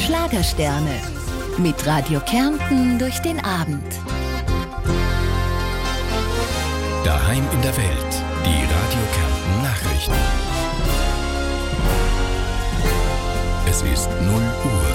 Schlagersterne. Mit Radio Kärnten durch den Abend. Daheim in der Welt. Die Radio Kärnten Nachrichten. Es ist 0 Uhr.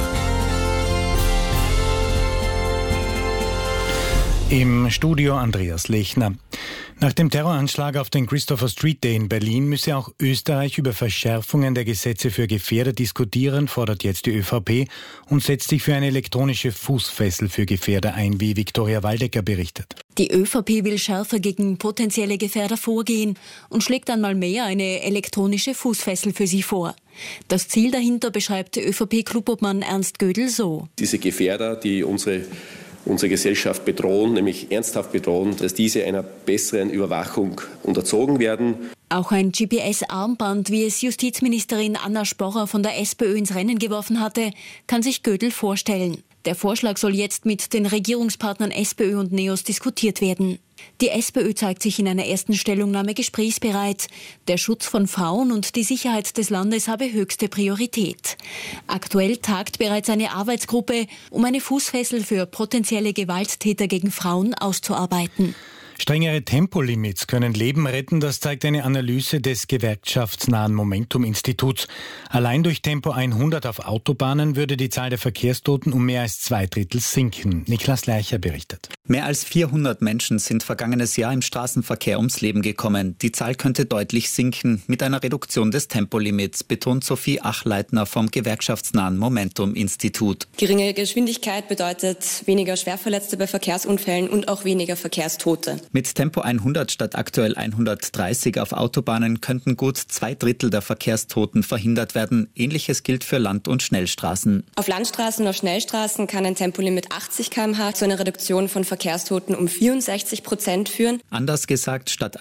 Im Studio Andreas Lechner. Nach dem Terroranschlag auf den Christopher Street Day in Berlin müsse auch Österreich über Verschärfungen der Gesetze für Gefährder diskutieren, fordert jetzt die ÖVP und setzt sich für eine elektronische Fußfessel für Gefährder ein, wie Viktoria Waldecker berichtet. Die ÖVP will schärfer gegen potenzielle Gefährder vorgehen und schlägt einmal mehr eine elektronische Fußfessel für sie vor. Das Ziel dahinter beschreibt ÖVP-Clubobmann Ernst Gödel so. Diese Gefährder, die unsere Gesellschaft bedrohen, nämlich ernsthaft bedrohen, dass diese einer besseren Überwachung unterzogen werden. Auch ein GPS-Armband, wie es Justizministerin Anna Sporrer von der SPÖ ins Rennen geworfen hatte, kann sich Gödel vorstellen. Der Vorschlag soll jetzt mit den Regierungspartnern SPÖ und NEOS diskutiert werden. Die SPÖ zeigt sich in einer ersten Stellungnahme gesprächsbereit. Der Schutz von Frauen und die Sicherheit des Landes habe höchste Priorität. Aktuell tagt bereits eine Arbeitsgruppe, um eine Fußfessel für potenzielle Gewalttäter gegen Frauen auszuarbeiten. Strengere Tempolimits können Leben retten, das zeigt eine Analyse des gewerkschaftsnahen Momentum-Instituts. Allein durch Tempo 100 auf Autobahnen würde die Zahl der Verkehrstoten um mehr als 2/3 sinken. Niklas Lercher berichtet. Mehr als 400 Menschen sind vergangenes Jahr im Straßenverkehr ums Leben gekommen. Die Zahl könnte deutlich sinken mit einer Reduktion des Tempolimits, betont Sophie Achleitner vom gewerkschaftsnahen Momentum-Institut. Geringe Geschwindigkeit bedeutet weniger Schwerverletzte bei Verkehrsunfällen und auch weniger Verkehrstote. Mit Tempo 100 statt aktuell 130 auf Autobahnen könnten gut 2/3 der Verkehrstoten verhindert werden. Ähnliches gilt für Land- und Schnellstraßen. Auf Landstraßen und auf Schnellstraßen kann ein Tempolimit 80 km/h zu einer Reduktion von Verkehrstoten um 64% führen. Anders gesagt, statt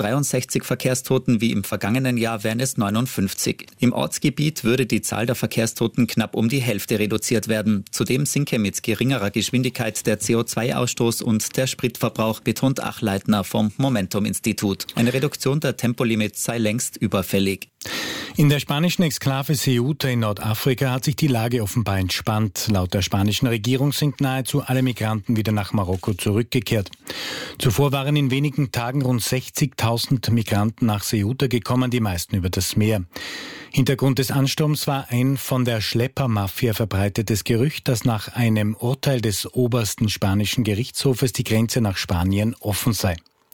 163 Verkehrstoten wie im vergangenen Jahr wären es 59. Im Ortsgebiet würde die Zahl der Verkehrstoten knapp um die Hälfte reduziert werden. Zudem sinke mit geringerer Geschwindigkeit der CO2-Ausstoß und der Spritverbrauch, betont Achleitner vom Momentum-Institut. Eine Reduktion der Tempolimits sei längst überfällig. In der spanischen Exklave Ceuta in Nordafrika hat sich die Lage offenbar entspannt. Laut der spanischen Regierung sind nahezu alle Migranten wieder nach Marokko zurückgekehrt. Zuvor waren in wenigen Tagen rund 60.000 Migranten nach Ceuta gekommen, die meisten über das Meer. Hintergrund des Ansturms war ein von der Schleppermafia verbreitetes Gerücht, dass nach einem Urteil des obersten spanischen Gerichtshofes die Grenze nach Spanien offen sei.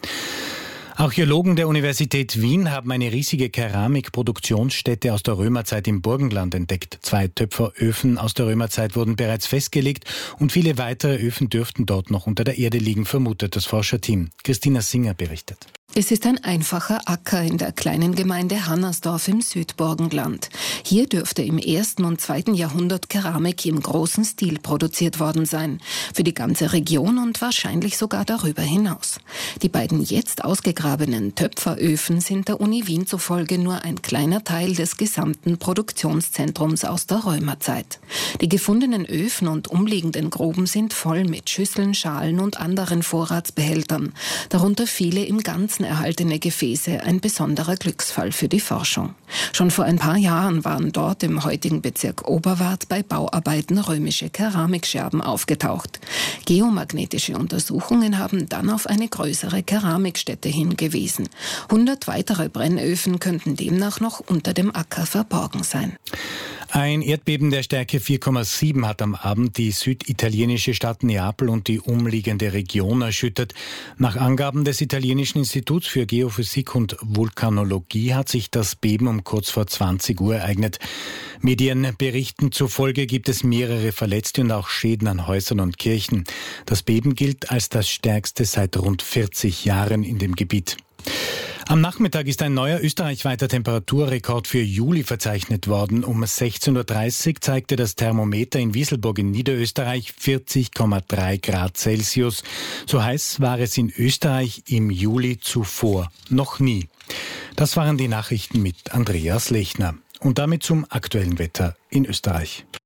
Archäologen der Universität Wien haben eine riesige Keramikproduktionsstätte aus der Römerzeit im Burgenland entdeckt. 2 Töpferöfen aus der Römerzeit wurden bereits festgelegt und viele weitere Öfen dürften dort noch unter der Erde liegen, vermutet das Forscherteam. Christina Singer berichtet. Es ist ein einfacher Acker in der kleinen Gemeinde Hannersdorf im Südburgenland. Hier dürfte im 1. und 2. Jahrhundert Keramik im großen Stil produziert worden sein. Für die ganze Region und wahrscheinlich sogar darüber hinaus. Die beiden jetzt ausgegrabenen Töpferöfen sind der Uni Wien zufolge nur ein kleiner Teil des gesamten Produktionszentrums aus der Römerzeit. Die gefundenen Öfen und umliegenden Gruben sind voll mit Schüsseln, Schalen und anderen Vorratsbehältern. Darunter viele im Ganzen erhaltene Gefäße, ein besonderer Glücksfall für die Forschung. Schon vor ein paar Jahren waren dort im heutigen Bezirk Oberwart bei Bauarbeiten römische Keramikscherben aufgetaucht. Geomagnetische Untersuchungen haben dann auf eine größere Keramikstätte hingewiesen. 100 weitere Brennöfen könnten demnach noch unter dem Acker verborgen sein. Ein Erdbeben der Stärke 4,7 hat am Abend die süditalienische Stadt Neapel und die umliegende Region erschüttert. Nach Angaben des italienischen Instituts für Geophysik und Vulkanologie hat sich das Beben um kurz vor 20 Uhr ereignet. Medienberichten zufolge gibt es mehrere Verletzte und auch Schäden an Häusern und Kirchen. Das Beben gilt als das stärkste seit rund 40 Jahren in dem Gebiet. Am Nachmittag ist ein neuer österreichweiter Temperaturrekord für Juli verzeichnet worden. Um 16.30 Uhr zeigte das Thermometer in Wieselburg in Niederösterreich 40,3 Grad Celsius. So heiß war es in Österreich im Juli zuvor noch nie. Das waren die Nachrichten mit Andreas Lechner. Und damit zum aktuellen Wetter in Österreich.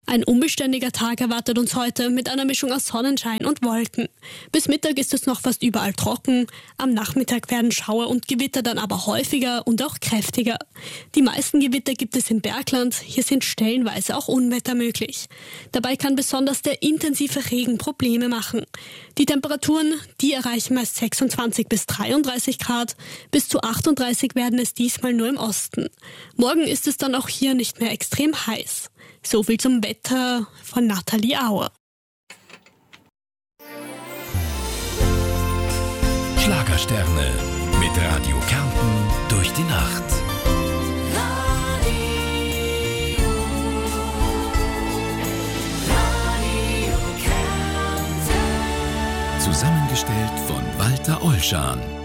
Ein unbeständiger Tag erwartet uns heute mit einer Mischung aus Sonnenschein und Wolken. Bis Mittag ist es noch fast überall trocken. Am Nachmittag werden Schauer und Gewitter dann aber häufiger und auch kräftiger. Die meisten Gewitter gibt es im Bergland. Hier sind stellenweise auch Unwetter möglich. Dabei kann besonders der intensive Regen Probleme machen. Die Temperaturen, die erreichen meist 26 bis 33 Grad. Bis zu 38 werden es diesmal nur im Osten. Morgen ist es dann auch hier nicht mehr extrem heiß. So viel zum Wetter von Nathalie Auer. Schlagersterne mit Radio Kärnten durch die Nacht. Radio Kärnten. Zusammengestellt von Walter Olschan.